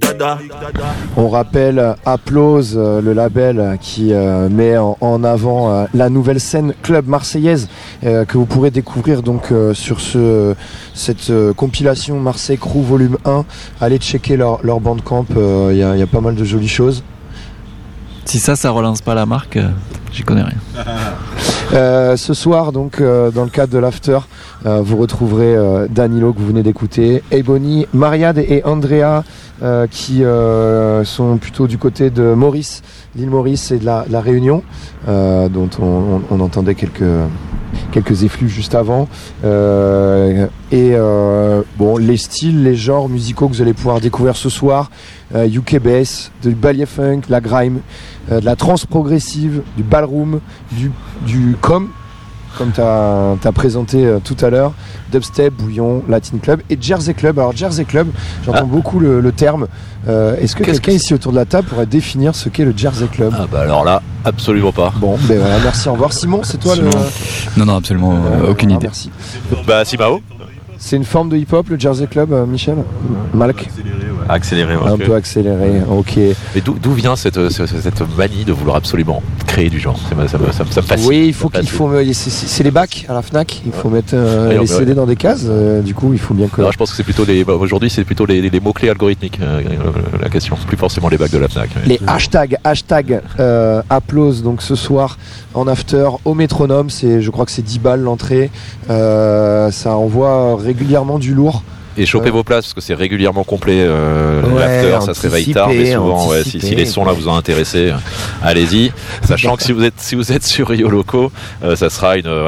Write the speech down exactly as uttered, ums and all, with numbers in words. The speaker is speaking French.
On rappelle Applause, euh, le label qui euh, met en, en avant euh, la nouvelle scène club marseillaise euh, que vous pourrez découvrir donc euh, sur ce, cette euh, compilation Marseille Crew volume un. Allez checker leur, leur bandcamp, il euh, y, y a pas mal de jolies choses. Si ça, ça relance pas la marque, euh, j'y connais rien. Euh, ce soir, donc, euh, dans le cadre de l'after, euh, vous retrouverez euh, Danilo que vous venez d'écouter, Ebony, Mariade et Andrea euh, qui euh, sont plutôt du côté de Maurice, l'île Maurice et de la, la Réunion, euh, dont on, on, on entendait quelques quelques effluves juste avant. Euh, et euh, bon, les styles, les genres musicaux que vous allez pouvoir découvrir ce soir, euh, U K bass, du ballet funk, la grime, euh, de la trance progressive, du ballroom, du, du com, comme tu as présenté euh, tout à l'heure, dubstep, bouillon, latin club et jersey club. Alors jersey club, j'entends ah. beaucoup le, le terme. Euh, Est-ce que quelqu'un ici autour de la table pourrait définir ce qu'est le jersey club? Ah bah alors là, absolument pas. Bon, ben voilà, merci, au revoir. Simon, c'est toi Simon. le... Non, non, absolument euh, aucune idée. Merci. Bah Simao. C'est une forme de hip-hop, le jersey club, euh, Michel? Malk? Accéléré, ouais. Un peu accéléré, ok. Mais d'où vient cette, cette, cette manie de vouloir absolument créer du genre? Ça me, ça me, ça me, ça me fascine. Oui, il faut qu'il faut. C'est les bacs à la Fnac. Il faut mettre euh, les C D ouais. dans des cases. Euh, du coup, il faut bien que. Non, je pense que c'est plutôt les. Bah, aujourd'hui, c'est plutôt les, les mots clés algorithmiques. Euh, la question, plus forcément les bacs de la Fnac. Mais... Les hashtags, hashtag euh, Applause. Donc ce soir en after au métronome, c'est, je crois que c'est dix balles l'entrée. Euh, ça envoie régulièrement du lourd. Et chopez euh... vos places parce que c'est régulièrement complet. Euh, ouais, l'after, ça se réveille tard, mais souvent, ouais, si, si les sons là vous ont intéressé, allez-y. Sachant que si vous êtes si vous êtes sur Rio Loco, euh, ça sera une